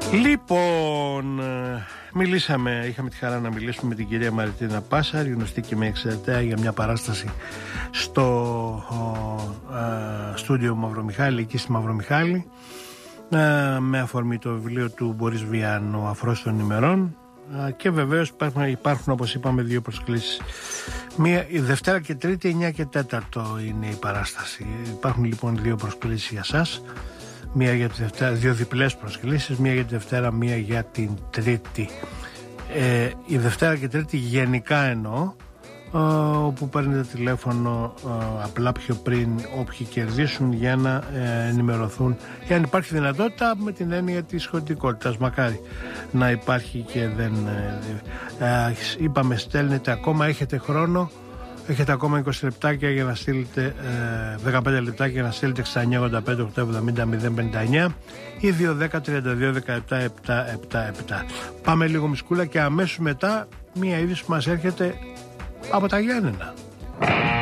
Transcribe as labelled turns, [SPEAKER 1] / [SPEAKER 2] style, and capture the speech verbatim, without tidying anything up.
[SPEAKER 1] Λοιπόν, μιλήσαμε, είχαμε τη χαρά να μιλήσουμε με την κυρία Μαριτίνα Πάσαρη, γνωστή και με εξαιρετέα, για μια παράσταση στο στούντιο Μαυρομιχάλη, εκεί στη Μαυρομιχάλη, α, με αφορμή το βιβλίο του Μπορίς Βιάν, Ο Αφρός των ημερών. Α, και βεβαίως υπάρχουν, υπάρχουν, όπως είπαμε, δύο προσκλήσεις. Μία, η Δευτέρα και Τρίτη, εννιά και τέταρτο είναι η παράσταση. Υπάρχουν λοιπόν δύο προσκλήσεις για σας. Μία για τη Δευτέρα, δύο διπλές προσκλήσεις, μία για τη Δευτέρα, μία για την Τρίτη. Ε, η Δευτέρα και Τρίτη γενικά εννοώ, ε, όπου παίρνετε τηλέφωνο ε, απλά πιο πριν όποιοι κερδίσουν για να ε, ενημερωθούν, για αν υπάρχει δυνατότητα, με την έννοια της σχετικότητας. Μακάρι να υπάρχει και δεν ε, ε, είπαμε, στέλνετε ακόμα, έχετε χρόνο. Έχετε ακόμα είκοσι λεπτάκια για να στείλετε, ε, δεκαπέντε λεπτάκια για να στείλετε εξήντα εννιά ογδόντα πέντε οκτακόσια εβδομήντα μηδέν πενήντα εννιά ή δύο δέκα τριάντα δύο δεκαεπτά επτακόσια εβδομήντα επτά. Πάμε λίγο μισκούλα και αμέσως μετά μία είδηση που μας έρχεται από τα Γιάννενα.